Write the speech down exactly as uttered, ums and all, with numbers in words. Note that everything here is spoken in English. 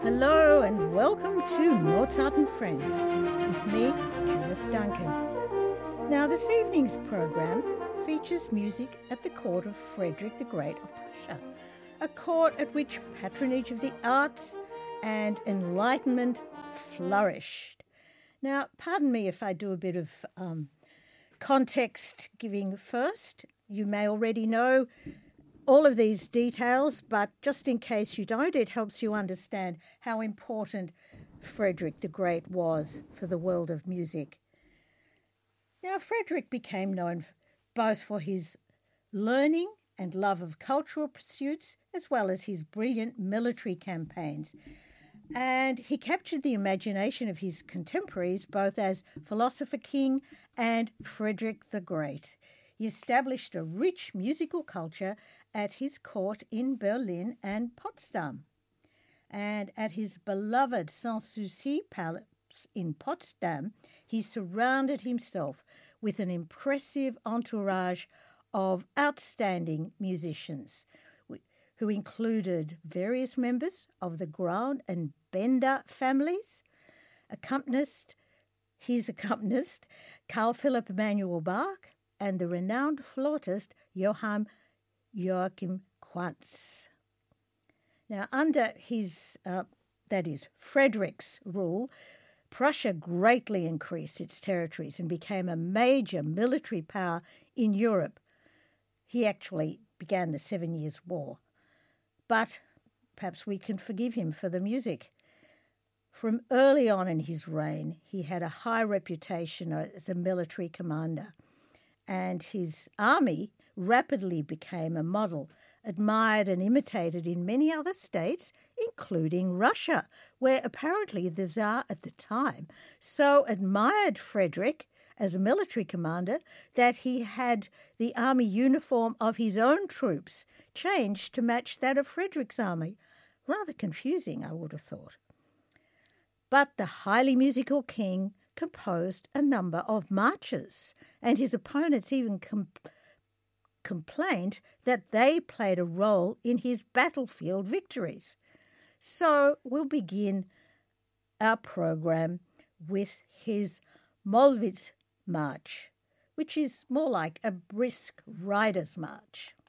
Hello and welcome to Mozart and Friends with me, Judith Duncan. Now, this evening's program features music at the court of Frederick the Great of Prussia, a court at which patronage of the arts and enlightenment flourished. Now, pardon me if I do a bit of um, context giving first. You may already know all of these details, but just in case you don't, it helps you understand how important Frederick the Great was for the world of music. Now, Frederick became known both for his learning and love of cultural pursuits, as well as his brilliant military campaigns. And he captured the imagination of his contemporaries both as philosopher king and Frederick the Great. He established a rich musical culture at his court in Berlin and Potsdam. And at his beloved Sanssouci Palace in Potsdam, he surrounded himself with an impressive entourage of outstanding musicians, who included various members of the Graun and Bender families, accompanist, his accompanist, Carl Philipp Emanuel Bach, and the renowned flautist Johann Joachim Quantz. Now, under his, uh, that is, Frederick's rule, Prussia greatly increased its territories and became a major military power in Europe. He actually began the Seven Years' War. But perhaps we can forgive him for the music. From early on in his reign, he had a high reputation as a military commander, and his army rapidly became a model, admired and imitated in many other states, including Russia, where apparently the Tsar at the time so admired Frederick as a military commander that he had the army uniform of his own troops changed to match that of Frederick's army. Rather confusing, I would have thought. But the highly musical king composed a number of marches, and his opponents even com- complained that they played a role in his battlefield victories. So we'll begin our program with his Mollwitz March, which is more like a brisk rider's march.